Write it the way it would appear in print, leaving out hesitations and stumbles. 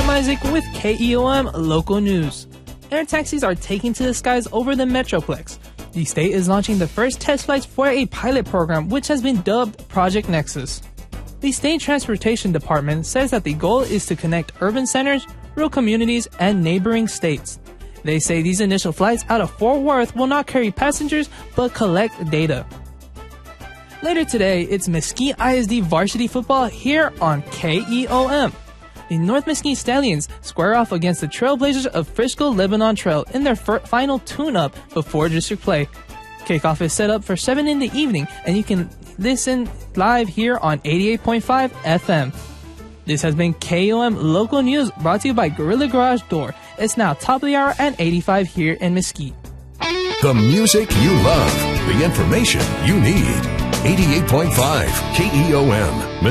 I'm Isaac with KEOM Local News. Air taxis are taking to the skies over the Metroplex. The state is launching the first test flights for a pilot program which has been dubbed Project Nexus. The State Transportation Department says that the goal is to connect urban centers, rural communities, and neighboring states. They say these initial flights out of Fort Worth will not carry passengers but collect data. Later today, it's Mesquite ISD varsity football here on KEOM. The North Mesquite Stallions square off against the Trailblazers of Frisco Lebanon Trail in their final tune-up before district play. Kickoff is set up for 7 in the evening, and you can listen live here on 88.5 FM. This has been KEOM Local News brought to you by Gorilla Garage Door. It's now top of the hour at 85 here in Mesquite. The music you love, the information you need. 88.5 KEOM.